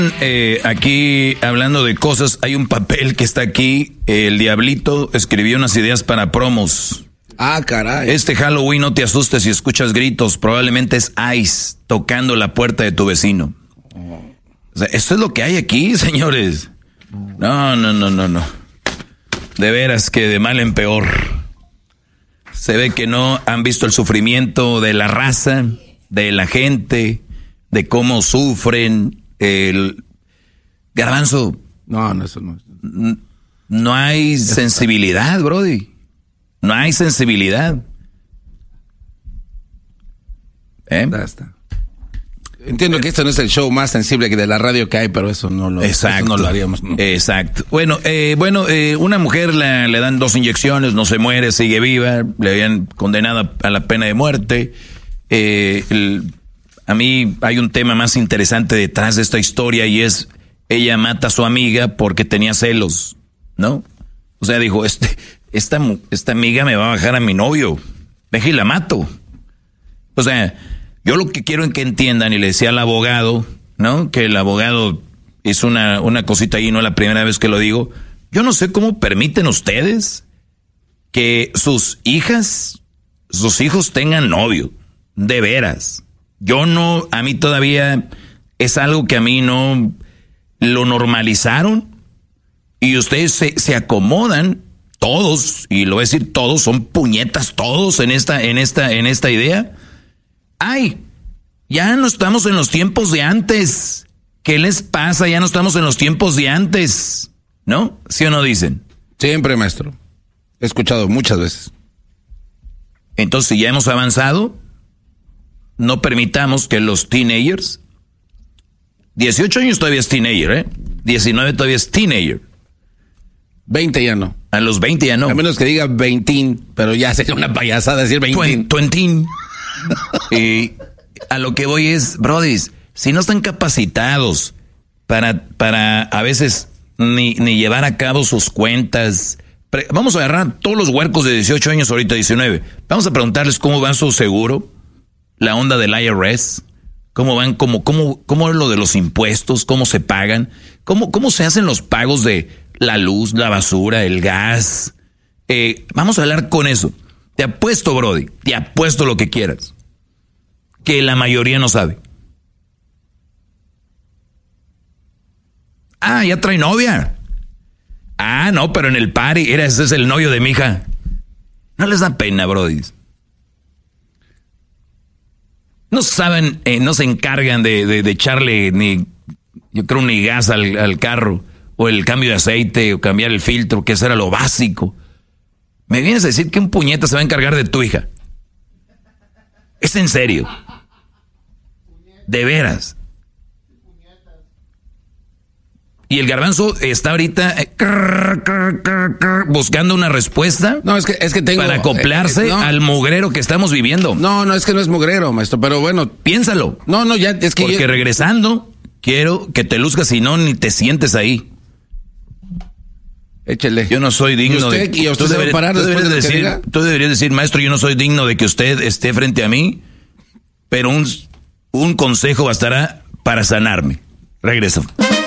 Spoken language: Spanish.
Aquí hablando de cosas, hay un papel que está aquí. El Diablito escribió unas ideas para promos. Ah, caray. Este Halloween no te asustes si escuchas gritos. Probablemente es Ice tocando la puerta de tu vecino. O sea, esto es lo que hay aquí, señores. No. De veras que de mal en peor. Se ve que no han visto el sufrimiento de la raza, de la gente, de cómo sufren. El Garbanzo. No, eso no. No hay sensibilidad, brody. No hay sensibilidad. Ya está. Entiendo que esto no es el show más sensible que de la radio que hay, pero eso no lo haríamos. No. Exacto. Bueno, una mujer le dan 2 inyecciones, no se muere, sigue viva, le habían condenado a la pena de muerte. A mí hay un tema más interesante detrás de esta historia y es, ella mata a su amiga porque tenía celos, ¿no? O sea, dijo, esta amiga me va a bajar a mi novio, deje y la mato. O sea, yo lo que quiero es que entiendan, y le decía al abogado, ¿no? Que el abogado hizo una cosita ahí, no es la primera vez que lo digo. Yo no sé cómo permiten ustedes que sus hijos tengan novio, de veras. A mí todavía es algo que a mí no lo normalizaron y ustedes se acomodan todos, y lo voy a decir todos, son puñetas todos en esta idea. Ay, ya no estamos en los tiempos de antes. ¿Qué les pasa? Ya no estamos en los tiempos de antes, ¿no? ¿Sí o no dicen? Siempre, maestro. He escuchado muchas veces. Entonces, si ya hemos avanzado, no permitamos que los teenagers, 18 años todavía es teenager, 19 todavía es teenager. 20 ya no. A los 20 ya no. A menos que diga 20, pero ya sería una payasada decir 20. 20. Y a lo que voy es, brodis, si no están capacitados para a veces ni llevar a cabo sus cuentas. Vamos a agarrar todos los huercos de 18 años, ahorita 19. Vamos a preguntarles cómo va su seguro, la onda del IRS, cómo van, cómo es lo de los impuestos, cómo se pagan, cómo se hacen los pagos de la luz, la basura, el gas. Vamos a hablar con eso. Te apuesto, brody, te apuesto lo que quieras, que la mayoría no sabe. Ah, ya trae novia. Ah, no, pero en el party, ese es el novio de mi hija. No les da pena, brody. No saben, no se encargan de echarle ni gas al carro, o el cambio de aceite, o cambiar el filtro, que eso era lo básico. ¿Me vienes a decir que un puñeta se va a encargar de tu hija? ¿Es en serio? ¿De veras? Y el Garbanzo está ahorita buscando una respuesta. No, es que tengo para acoplarse al mugrero que estamos viviendo. No, es que no es mugrero, maestro, pero bueno, piénsalo. No, ya es que porque regresando quiero que te luzcas, si no ni te sientes ahí. Échele. Yo no soy digno de... Tú deberías decir, maestro, yo no soy digno de que usted esté frente a mí, pero un consejo bastará para sanarme. Regreso.